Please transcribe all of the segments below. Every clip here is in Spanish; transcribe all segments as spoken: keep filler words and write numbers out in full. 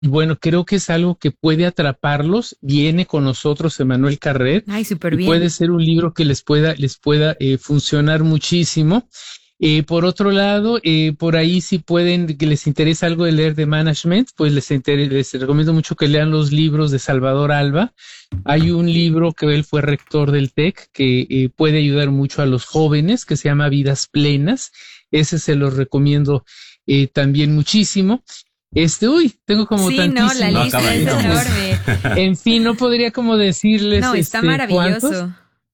y bueno, creo que es algo que puede atraparlos. Viene con nosotros Emmanuel Carrer. Ay, súper bien. Puede ser un libro que les pueda, les pueda eh, funcionar muchísimo. Eh, por otro lado, eh, por ahí si pueden, que les interesa algo de leer de management, pues les, inter- les recomiendo mucho que lean los libros de Salvador Alba. Hay un libro que él fue rector del TEC que eh, puede ayudar mucho a los jóvenes, que se llama Vidas Plenas. Ese se los recomiendo eh, también muchísimo. Este, uy, tengo como sí, tantísimo. no, la No, lista acaba es ahí, enorme. En fin, no podría como decirles. No, está este, maravilloso. ¿cuántos?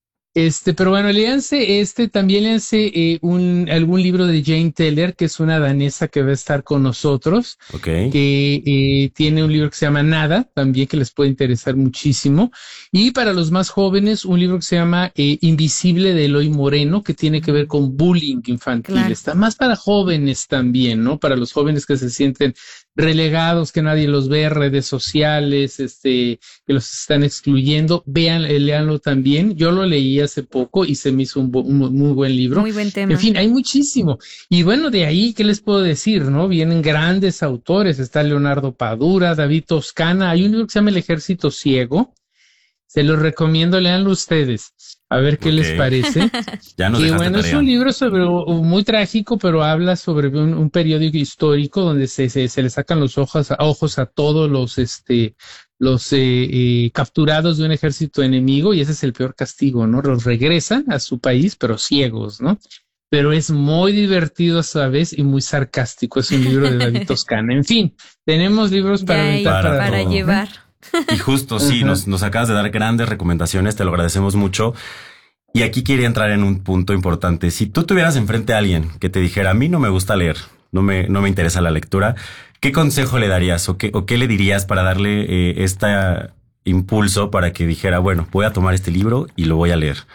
Este, pero bueno, léanse este, también léanse eh, un, algún libro de Jane Teller, que es una danesa que va a estar con nosotros, Ok. que eh, tiene un libro que se llama Nada, también que les puede interesar muchísimo. Y para los más jóvenes, un libro que se llama eh, Invisible de Eloy Moreno, que tiene que ver con bullying infantil. Claro. Está más para jóvenes también, ¿no? Para los jóvenes que se sienten relegados, que nadie los ve, redes sociales, este, que los están excluyendo. Vean, eh, léanlo también. Yo lo leí hace poco y se me hizo un, bu- un muy buen libro. Muy buen tema. En fin, hay muchísimo. Y bueno, de ahí, ¿qué les puedo decir, no? Vienen grandes autores. Está Leonardo Padura, David Toscana. Hay un libro que se llama El Ejército Ciego. Se los recomiendo, léanlo ustedes. A ver qué Ok. les parece. Ya nos Que dejaste bueno, es tarea. un libro sobre muy trágico, pero habla sobre un, un periódico histórico donde se, se, se le sacan los ojos, ojos a todos los, este, los eh, eh, capturados de un ejército enemigo, y ese es el peor castigo, ¿no? Los regresan a su país, pero ciegos, ¿no? Pero es muy divertido a su vez y muy sarcástico. Es un libro de David Toscana. En fin, tenemos libros para Ya hay aventar para para, para todo, ¿no? llevar. Y justo, sí, Ajá. nos, nos acabas de dar grandes recomendaciones, te lo agradecemos mucho. Y aquí quería entrar en un punto importante. Si tú tuvieras enfrente a alguien que te dijera, a mí no me gusta leer, no me, no me interesa la lectura, ¿qué consejo le darías o qué, o qué le dirías para darle eh, este impulso para que dijera, bueno, voy a tomar este libro y lo voy a leer?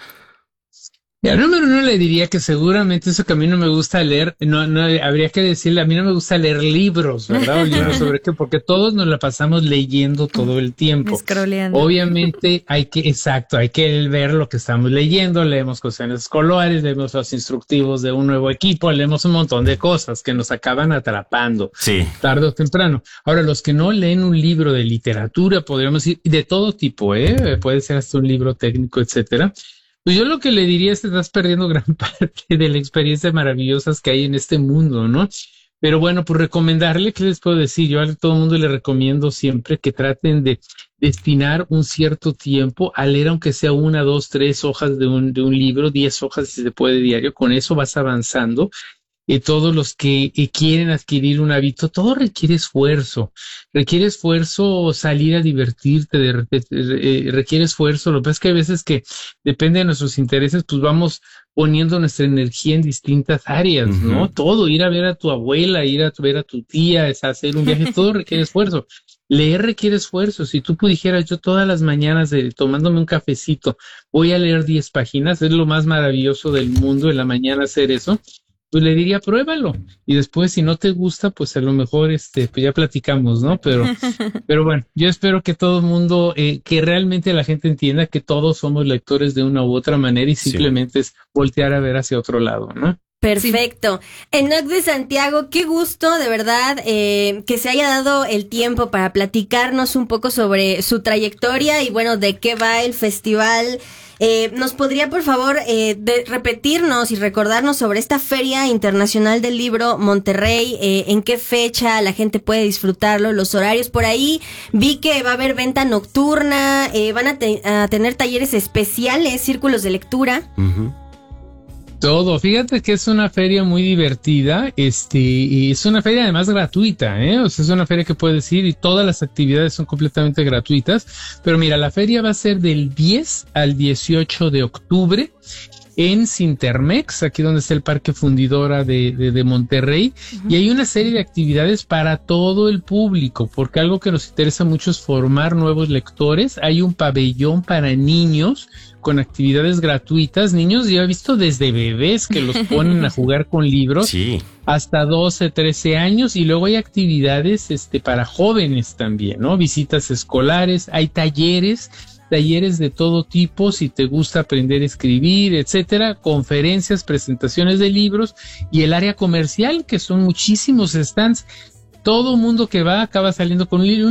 Y al número uno le diría que seguramente eso que a mí no me gusta leer, no, no, habría que decirle, a mí no me gusta leer libros, ¿verdad? O libros sobre qué, porque todos nos la pasamos leyendo todo el tiempo. Scrolleando. Obviamente hay que, exacto, hay que ver lo que estamos leyendo, leemos cuestiones escolares, leemos los instructivos de un nuevo equipo, leemos un montón de cosas que nos acaban atrapando. Sí. Tarde o temprano. Ahora, los que no leen un libro de literatura, podríamos decir, de todo tipo, ¿eh? Puede ser hasta un libro técnico, etcétera. Pues yo lo que le diría es que estás perdiendo gran parte de las experiencias maravillosas que hay en este mundo, ¿no? Pero bueno, pues recomendarle, ¿qué les puedo decir? Yo a todo el mundo le recomiendo siempre que traten de destinar un cierto tiempo a leer, aunque sea una, dos, tres hojas de un, de un libro, diez hojas si se puede diario. Con eso vas avanzando. Y todos los que eh, quieren adquirir un hábito, todo requiere esfuerzo, requiere esfuerzo salir a divertirte, de, de, de, requiere esfuerzo. Lo que pasa es que hay veces que depende de nuestros intereses, pues vamos poniendo nuestra energía en distintas áreas, Uh-huh. ¿no? Todo, ir a ver a tu abuela, ir a ver a tu tía, es hacer un viaje, todo requiere esfuerzo. Leer requiere esfuerzo. Si tú dijeras, yo todas las mañanas de, tomándome un cafecito, voy a leer diez páginas, es lo más maravilloso del mundo en la mañana hacer eso. Pues le diría, pruébalo. Y después, si no te gusta, pues a lo mejor, este, pues ya platicamos, ¿no? Pero, pero bueno, yo espero que todo el mundo, eh, que realmente la gente entienda que todos somos lectores de una u otra manera y simplemente sí. es voltear a ver hacia otro lado, ¿no? Perfecto. Sí. Enoc de Santiago, qué gusto, de verdad, eh, que se haya dado el tiempo para platicarnos un poco sobre su trayectoria y bueno, de qué va el festival. Eh, ¿Nos podría, por favor, eh, de repetirnos y recordarnos sobre esta Feria Internacional del Libro Monterrey? Eh, ¿En qué fecha la gente puede disfrutarlo? Los horarios por ahí. Vi que va a haber venta nocturna, eh, van a, te- a tener talleres especiales, círculos de lectura. Uh-huh. Todo, fíjate que es una feria muy divertida, este, y es una feria además gratuita, ¿eh? O sea, es una feria que puedes ir y todas las actividades son completamente gratuitas, pero mira, la feria va a ser del diez al dieciocho de octubre en Cintermex, aquí donde está el Parque Fundidora de, de, de Monterrey, uh-huh. y hay una serie de actividades para todo el público, porque algo que nos interesa mucho es formar nuevos lectores. Hay un pabellón para niños con actividades gratuitas, niños, yo he visto desde bebés que los ponen a jugar con libros, sí. hasta doce, trece años, y luego hay actividades este para jóvenes también, ¿no? Visitas escolares, hay talleres, talleres de todo tipo, si te gusta aprender a escribir, etcétera, conferencias, presentaciones de libros, y el área comercial, que son muchísimos stands. todo mundo que va acaba saliendo con un libro.